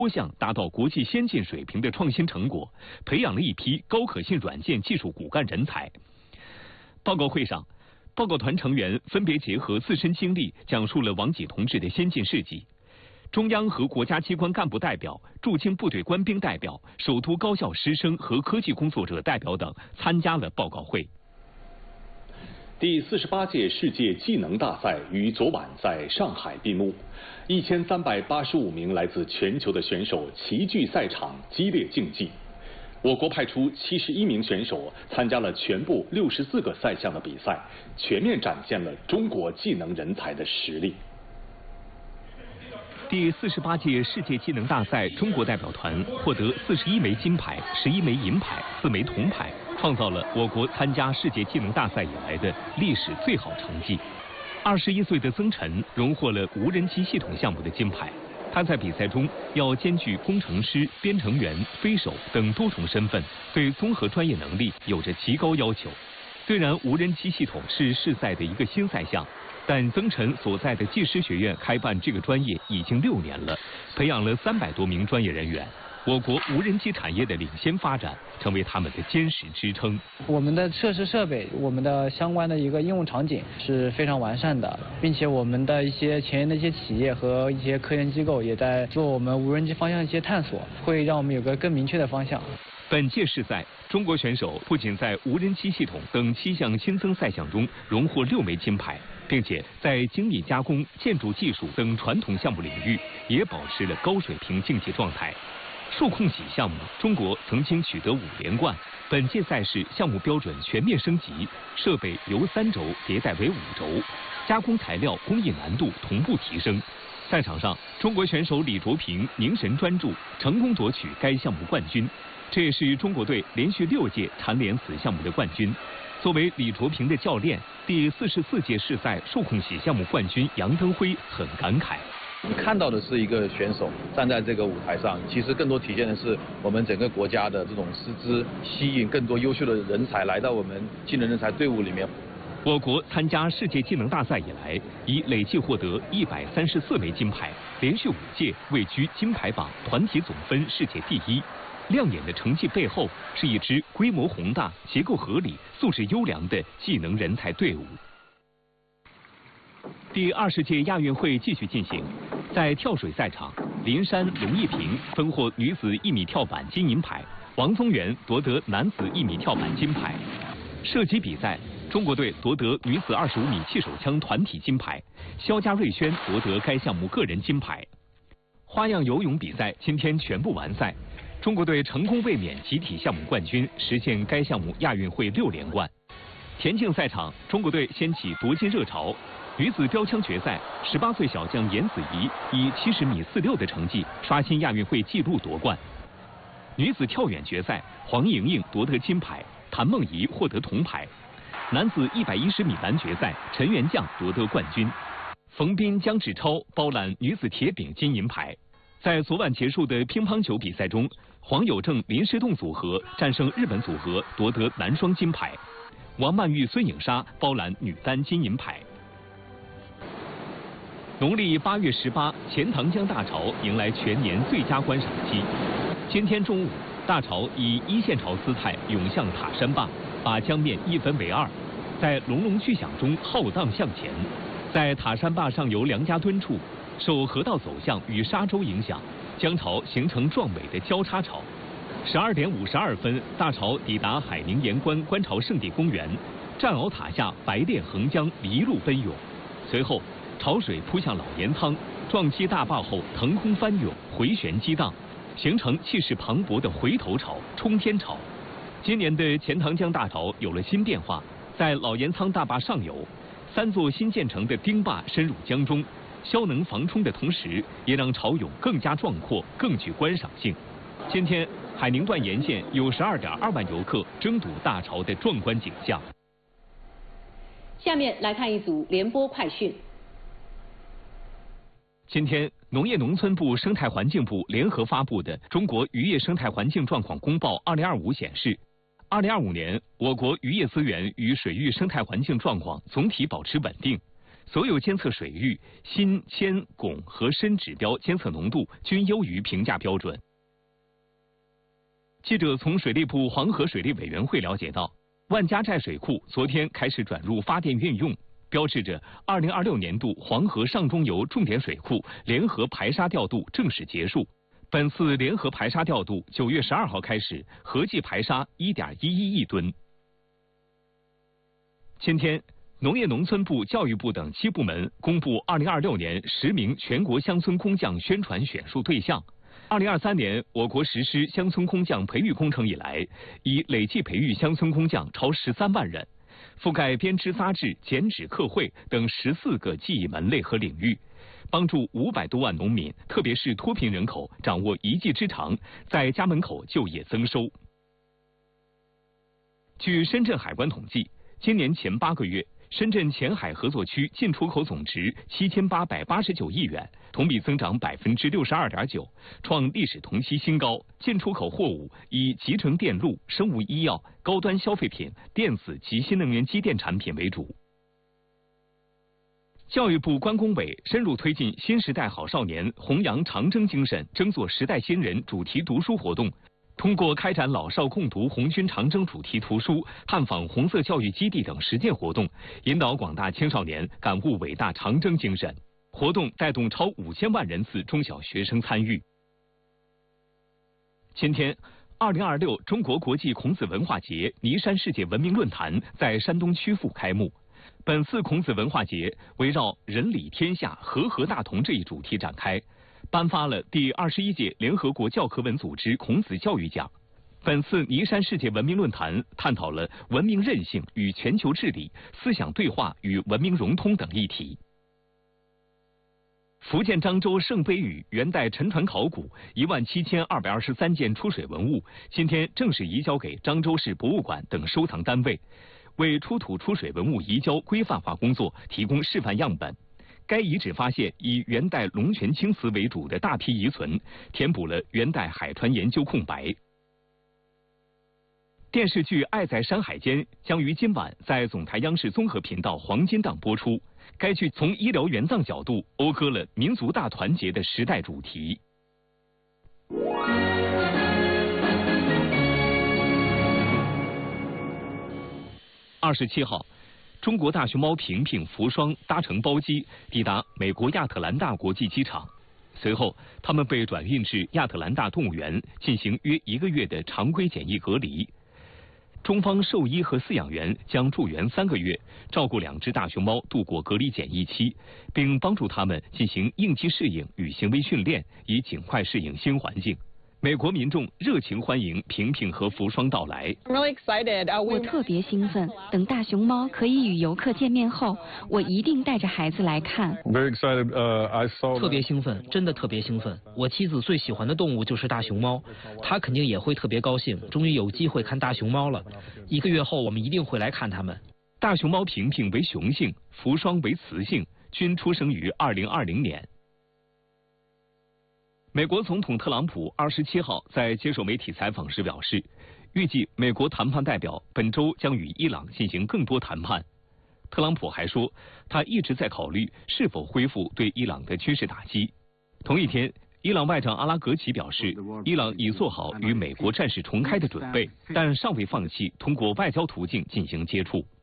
多项达到国际先进水平的创新成果，培养了一批高可信软件技术骨干人才。报告会上，报告团成员分别结合自身经历，讲述了王济同志的先进事迹。中央和国家机关干部代表、驻京部队官兵代表、首都高校师生和科技工作者代表等参加了报告会。 第48届世界技能大赛于昨晚在上海闭幕，1385名来自全球的选手齐聚赛场，激烈竞技。我国派出71名选手参加了全部64个赛项的比赛，全面展现了中国技能人才的实力。 第48届世界技能大赛中国代表团获得41枚金牌、11枚银牌、4枚铜牌，创造了我国参加世界技能大赛以来的历史最好成绩。21岁的曾晨荣获了无人机系统项目的金牌。他在比赛中要兼具工程师、编程员、飞手等多重身份，对综合专业能力有着极高要求。虽然无人机系统是世赛的一个新赛项，但曾晨所在的技师学院开办这个专业已经6年了，培养了300多名专业人员。我国无人机产业的领先发展，成为他们的坚实支撑。 我们的设施设备，我们的相关的一个应用场景是非常完善的，并且我们的一些前沿的一些企业和一些科研机构也在做我们无人机方向的一些探索，会让我们有个更明确的方向。 本届世赛，中国选手不仅在无人机系统等7项新增赛项中荣获6枚金牌，并且在精密加工、建筑技术等传统项目领域也保持了高水平竞技状态。数控洗项目，中国曾经取得5连冠。本届赛事项目标准全面升级，设备由3轴迭代为5轴，加工材料工艺难度同步提升。赛场上，中国选手李卓平凝神专注，成功夺取该项目冠军。这也是中国队连续6届蝉联此项目的冠军。作为李卓平的教练，第44届世赛数控洗项目冠军杨登辉很感慨。 你看到的是一个选手站在这个舞台上，其实更多体现的是我们整个国家的这种师资，吸引更多优秀的人才来到我们技能人才队伍里面。 我国参加世界技能大赛以来，已累计获得134枚金牌，连续5届位居金牌榜团体总分世界第1。亮眼的成绩背后，是一支规模宏大、结构合理、素质优良的技能人才队伍。第20届亚运会继续进行，在跳水赛场，林珊、龙一平分获女子1米跳板金银牌，王宗源夺得男子1米跳板金牌。射击比赛，中国队夺得女子25米气手枪团体金牌，肖家瑞轩夺得该项目个人金牌。花样游泳比赛今天全部完赛，中国队成功卫冕集体项目冠军，实现该项目亚运会6连冠。田径赛场，中国队掀起夺金热潮。女子标枪决赛，18岁小将严子怡以70米46的成绩刷新亚运会纪录夺冠。女子跳远决赛，黄莹莹夺得金牌，谭梦怡获得铜牌。男子110米栏决赛，陈元将夺得冠军。冯彬、姜志超包揽女子铁饼金银牌。在昨晚结束的乒乓球比赛中，黄有正、林诗栋组合战胜日本组合，夺得男双金牌。王曼玉、孙颖莎包揽女单金银牌。农历8月18，钱塘江大潮迎来全年最佳观赏期。今天中午，大潮以一线潮姿态涌向塔山坝，把江面一分为2，在隆隆巨响中浩荡向前。在塔山坝上游梁家墩处，受河道走向与沙洲影响，江潮形成壮美的交叉潮。12点52分，大潮抵达海宁盐官观潮圣地公园，战鳌塔下白练横江一路奔涌，随后潮水扑向老盐仓，撞击大坝后腾空翻涌，回旋激荡，形成气势磅礴的回头潮、冲天潮。今年的钱塘江大潮有了新变化，在老盐仓大坝上游，3座新建成的丁坝深入江中，消能防冲的同时，也让潮涌更加壮阔，更具观赏性。今天，海宁段沿线有12.2万游客争睹大潮的壮观景象。 下面来看一组联播快讯。 今天，农业农村部、生态环境部联合发布的《中国渔业生态环境状况公报2025》显示，2025年我国渔业资源与水域生态环境状况总体保持稳定。 所有监测水域锌、铅、汞和砷指标监测浓度均优于评价标准。记者从水利部黄河水利委员会了解到，万家寨水库昨天开始转入发电运用，标志着2026年度黄河上中游重点水库联合排沙调度正式结束。本次联合排沙调度9月12号开始，合计排沙1.11亿吨。今天，农业农村部、教育部等7部门公布2026年10名全国乡村工匠宣传选述对象。2023年，我国实施乡村工匠培育工程以来，已累计培育乡村工匠超13万人，覆盖编织扎制、剪纸刻绘等14个技艺门类和领域，帮助500多万农民，特别是脱贫人口掌握一技之长，在家门口就业增收。据深圳海关统计，今年前8个月，深圳前海合作区进出口总值7889亿元，同比增长62.9%，创历史同期新高。进出口货物以集成电路、生物医药、高端消费品、电子及新能源机电产品为主。教育部关工委深入推进新时代好少年弘扬长征精神、争做时代新人主题读书活动。通过开展老少共读红军长征主题图书、探访红色教育基地等实践活动，引导广大青少年感悟伟大长征精神。活动带动超5000万人次中小学生参与。今天，2026中国国际孔子文化节尼山世界文明论坛在山东曲阜开幕。本次孔子文化节围绕“人理天下，和合大同”这一主题展开。颁发了第21届联合国教科文组织孔子教育奖。本次尼山世界文明论坛探讨了文明韧性与全球治理、思想对话与文明融通等议题。福建漳州圣杯屿元代沉船考古17223件出水文物，今天正式移交给漳州市博物馆等收藏单位，为出土出水文物移交规范化工作提供示范样本。该遗址发现以元代龙泉青瓷为主的大批遗存，填补了元代海船研究空白。电视剧《爱在山海间》将于今晚在总台央视综合频道黄金档播出。该剧从医疗援藏角度讴歌了民族大团结的时代主题。27号。中国大熊猫平平、福双搭乘包机抵达美国亚特兰大国际机场，随后他们被转运至亚特兰大动物园进行约1个月的常规检疫隔离。中方兽医和饲养员将驻园3个月，照顾2只大熊猫度过隔离检疫期，并帮助它们进行应激适应与行为训练，以尽快适应新环境。美国民众热情欢迎平平和福双到来。 我特别兴奋，等大熊猫可以与游客见面后，我一定带着孩子来看。 特别兴奋，真的特别兴奋。我妻子最喜欢的动物就是大熊猫，她肯定也会特别高兴，终于有机会看大熊猫了。1个月后，我们一定会来看它们。 大熊猫平平为雄性，福双为雌性，均出生于2020年。美国总统特朗普27号在接受媒体采访时表示，预计美国谈判代表本周将与伊朗进行更多谈判。特朗普还说，他一直在考虑是否恢复对伊朗的军事打击。同一天，伊朗外长阿拉格齐表示，伊朗已做好与美国战事重开的准备，但尚未放弃通过外交途径进行接触。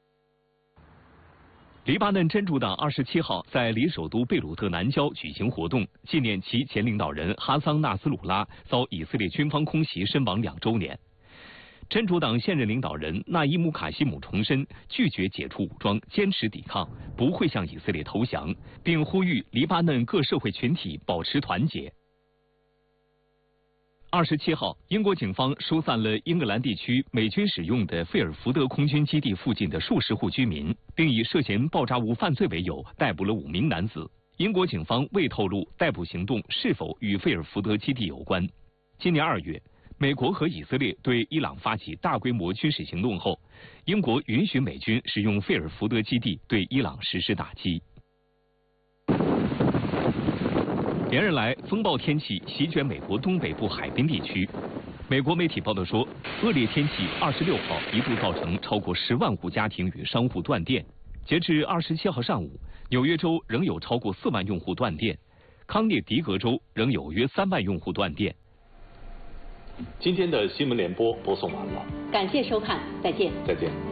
黎巴嫩真主党27号在离首都贝鲁特南郊举行活动，纪念其前领导人哈桑纳斯鲁拉遭以色列军方空袭身亡2周年。真主党现任领导人纳伊姆卡西姆重申拒绝解除武装，坚持抵抗，不会向以色列投降，并呼吁黎巴嫩各社会群体保持团结。27号，英国警方疏散了英格兰地区美军使用的费尔福德空军基地附近的数十户居民，并以涉嫌爆炸物犯罪为由逮捕了5名男子。英国警方未透露逮捕行动是否与费尔福德基地有关。今年2月，美国和以色列对伊朗发起大规模军事行动后，英国允许美军使用费尔福德基地对伊朗实施打击。连日来，风暴天气席卷美国东北部海滨地区。美国媒体报道说，恶劣天气26号一度造成超过10万户家庭与商户断电。 截至27号上午，纽约州仍有超过4万用户断电，康涅狄格州仍有约3万用户断电。 今天的新闻联播播送完了， 感谢收看，再见。 再见。